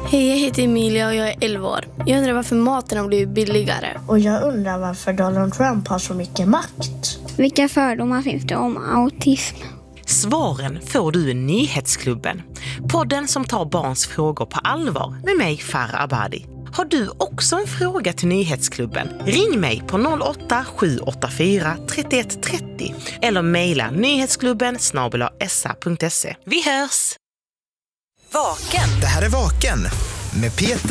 Hej, jag heter Emilia och jag är 11 år. Jag undrar varför maten har blivit billigare. Och jag undrar varför Donald Trump har så mycket makt. Vilka fördomar finns det om autism? Svaren får du i Nyhetsklubben. Podden som tar barns frågor på allvar med mig, Farah Abadi. Har du också en fråga till Nyhetsklubben? Ring mig på 08-784 31 30 eller mejla nyhetsklubben@sa.se. Vi hörs! Vaken. Det här är Vaken med Peter